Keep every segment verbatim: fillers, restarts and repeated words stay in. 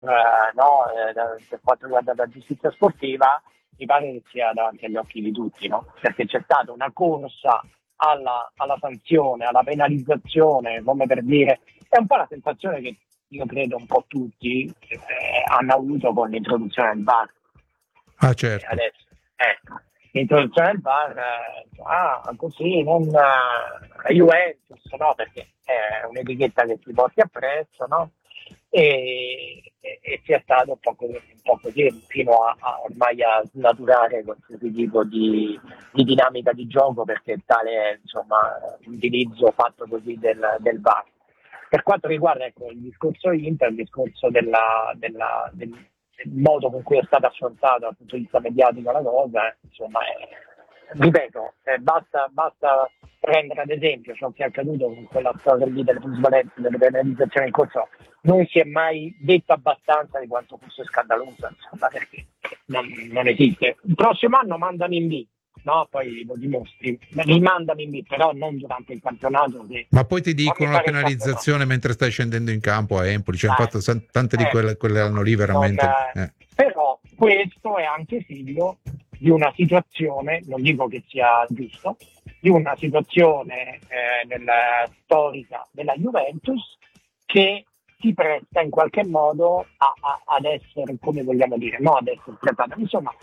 eh, no, eh, da- per quanto riguarda la giustizia sportiva, mi pare che sia davanti agli occhi di tutti, no? Perché c'è stata una corsa alla, alla sanzione, alla penalizzazione, come per dire, è un po' la sensazione che io credo un po' tutti eh, hanno avuto con l'introduzione del V A R. Ah, E certo. adesso, ecco, l'introduzione del V A R, eh, ah, così, non eh, Juventus, no, perché è un'etichetta che ti porti appresso, no? E, e, e sia stato un po' così, un po' così fino a, a ormai a snaturare qualsiasi tipo di, di dinamica di gioco, perché tale è, insomma, l'utilizzo fatto così del, del V A R. Per quanto riguarda, ecco, il discorso Inter, il discorso della, della, del, del modo con cui è stata affrontata dal punto di vista mediatico la cosa, eh, insomma, è, ripeto, eh, basta, basta prendere ad esempio ciò che è accaduto con quella storia lì delle plusvalenze, delle penalizzazioni in corso. Non si è mai detto abbastanza di quanto fosse scandalosa, insomma, perché non, non esiste. Il prossimo anno mandano in B, no? Poi lo dimostri, rimandano in B, però non durante il campionato. Che Ma poi ti non mi dicono la pare il campionato. penalizzazione mentre stai scendendo in campo a Empoli, cioè, hanno Dai, fatto san- tante di eh, quelle, quelle erano lì non, veramente. eh, eh. però questo è anche figlio di una situazione, non dico che sia giusto, di una situazione eh, nella storica della Juventus che si presta in qualche modo a, a, ad essere, come vogliamo dire, no ad essere trattata. Insomma,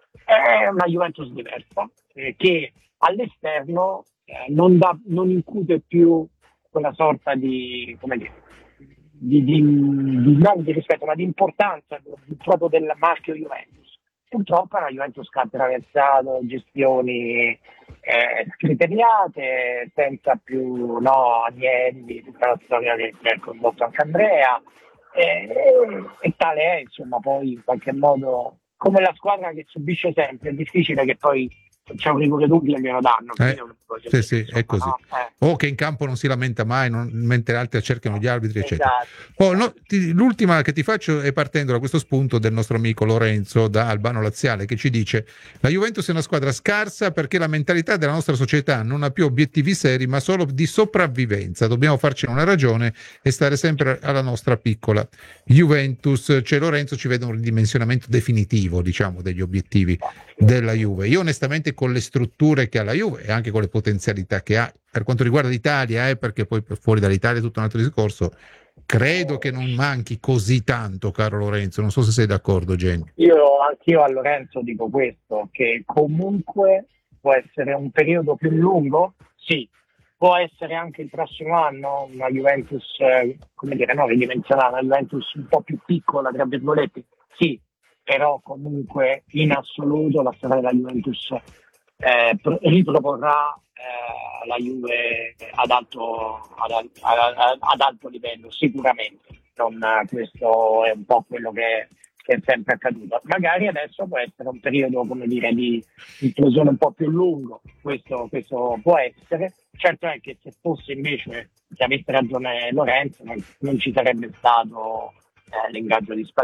è una Juventus diversa, eh, che all'esterno eh, non, dà, non incute più quella sorta di, come dire, di, di, di non di rispetto, ma di importanza proprio del marchio Juventus. Purtroppo è una Juventus che ha attraversato gestioni eh, scriteriate, senza più no, agnelli, tutta la storia che ha condotto anche Andrea, e, e, e tale è, insomma, poi in qualche modo, come la squadra che subisce sempre, è difficile che poi c'è un rigore dubbio e glielo danno. Eh, Io voglio sì, dire, sì, è insomma, così. no? Eh, O che in campo non si lamenta mai, non- mentre altri cercano gli arbitri, eccetera. esatto, Oh, no, esatto. ti- l'ultima che ti faccio è partendo da questo spunto del nostro amico Lorenzo da Albano Laziale, che ci dice: la Juventus è una squadra scarsa perché la mentalità della nostra società non ha più obiettivi seri, ma solo di sopravvivenza. Dobbiamo farcene una ragione e stare sempre alla nostra piccola Juventus. Cioè, Lorenzo ci vede un ridimensionamento definitivo, diciamo, degli obiettivi della Juve. Io onestamente, con le strutture che ha la Juve e anche con le potenzialità che ha per quanto riguarda l'Italia, eh, perché poi per fuori dall'Italia è tutto un altro discorso, credo che non manchi così tanto, caro Lorenzo. Non so se sei d'accordo, Genio. Io anch'io a Lorenzo dico questo, che comunque può essere un periodo più lungo, sì, può essere anche il prossimo anno una Juventus, eh, come dire, no, ridimensionata, una Juventus un po' più piccola, tra virgolette, sì, però comunque in assoluto la storia della Juventus eh, pro- riproporrà eh, la Juve ad alto, ad, al- ad- ad alto livello, sicuramente. Non, eh, questo è un po' quello che, che è sempre accaduto. Magari adesso può essere un periodo, come dire, di inclusione un po' più lungo, questo, questo può essere. Certo è che se fosse invece, se avesse ragione Lorenzo, non, non ci sarebbe stato eh, l'ingaggio di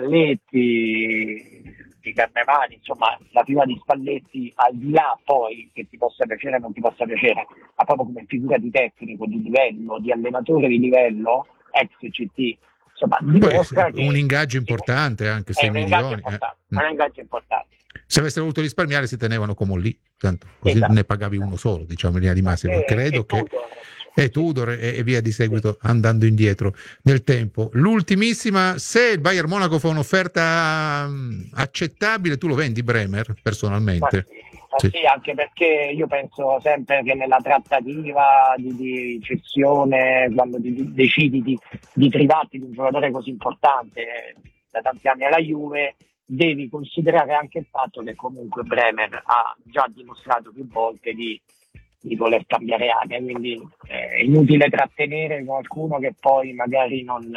Spalletti, di Carnevali, insomma la figura di Spalletti, al di là poi che ti possa piacere o non ti possa piacere, ma proprio come figura di tecnico, di livello, di allenatore di livello, ex C T, insomma Poi dimostra un che ingaggio importante, anche è sei un ingaggio milioni. Eh. importante, è Mm. un ingaggio importante. Se avessero voluto risparmiare si tenevano come lì, tanto così Esatto, ne pagavi uno esatto. solo, diciamo in linea di massima. E, Credo e che Tudor, è sì, Tudor e, e via di sì. seguito andando indietro nel tempo. L'ultimissima, se il Bayern Monaco fa un'offerta mh, accettabile, tu lo vendi Bremer Ma personalmente? sì, ma Sì. sì, anche perché io penso sempre che nella trattativa di, di cessione, quando ti- di- decidi di, di privarti di un giocatore così importante eh, da tanti anni alla Juve, devi considerare anche il fatto che comunque Bremer ha già dimostrato più volte di, di voler cambiare aria, quindi eh, è inutile trattenere qualcuno che poi magari non,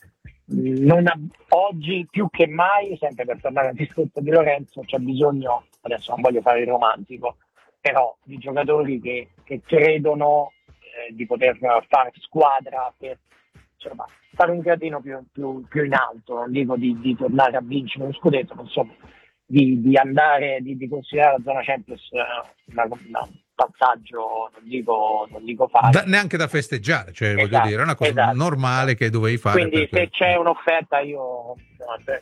non ha, oggi più che mai, sempre per tornare al discorso di Lorenzo, c'è bisogno, adesso non voglio fare il romantico, però di giocatori che, che credono eh, di poter fare squadra per insomma, fare un gradino più, più, più in alto, non dico di, di tornare a vincere uno scudetto, ma insomma di, di andare, di, di considerare la zona Champions eh, una, una passaggio, non dico, non dico fare. Da, neanche da festeggiare, cioè Esatto, voglio dire, è una cosa esatto, normale esatto. che dovevi fare. Quindi se c'è un'offerta io